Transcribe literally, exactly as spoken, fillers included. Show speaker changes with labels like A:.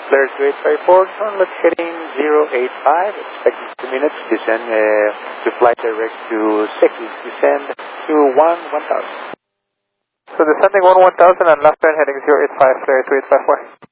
A: Flare two eight five four, turn left heading zero eight five, expecting two minutes, descend uh, to flight direct to Seki, descend to one one thousand.
B: So descending one one thousand and left turn heading zero eight five, flare two eight five four.